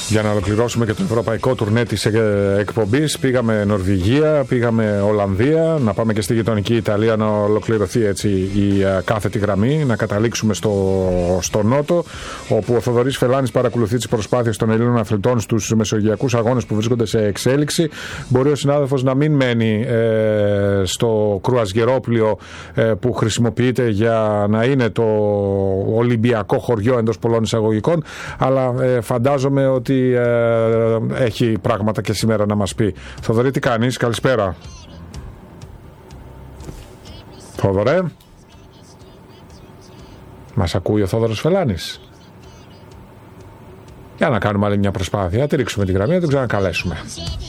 Για να ολοκληρώσουμε και το ευρωπαϊκό τουρνέ της εκπομπής, πήγαμε Νορβηγία, πήγαμε Ολλανδία, να πάμε και στη γειτονική Ιταλία να ολοκληρωθεί έτσι η κάθετη γραμμή, να καταλήξουμε στο Νότο, όπου ο Θοδωρής Φελάνης παρακολουθεί τις προσπάθειες των Ελλήνων αθλητών στους μεσογειακούς αγώνες που βρίσκονται σε εξέλιξη. Μπορεί ο συνάδελφος να μην μένει στο κρουαζιερόπλιο που χρησιμοποιείται για να είναι το Ολυμπιακό χωριό εντός πολλών εισαγωγικών, αλλά φαντάζομαι ότι έχει πράγματα και σήμερα να μας πει. Θοδωρή, τι κάνεις? Καλησπέρα. Θόδωρε, μας ακούει ο Θόδωρος Φελάνης? Για να κάνουμε άλλη μια προσπάθεια, να τη ρίξουμε τη γραμμή, να τον ξανακαλέσουμε.